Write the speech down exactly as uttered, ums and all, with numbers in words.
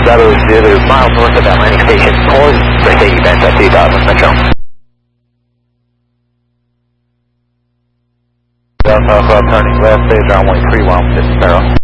That is the other miles north of Atlantic Station. Hold, Brake event at two thousand Metro. Delta, turning left, stage runway three one six zero.